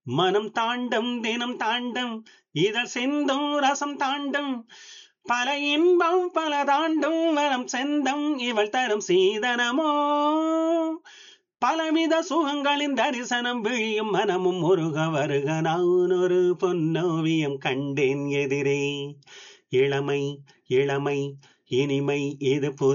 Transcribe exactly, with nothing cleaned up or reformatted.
மனம் தாண்டும் தினம் தாண்டும் இதழ் சிந்தும் ரசம் தாண்டும் பல இன்பம் பல தாண்டும் வரம் செந்தம் இவள் தரும் சீதனமோ பலவித சுகங்களின் தரிசனம் விழியும் மனமும் முருக வருக நான் ஒரு பொன்னோவியம் கண்டேன் எதிரே இளமை இளமை இனிமை இது புது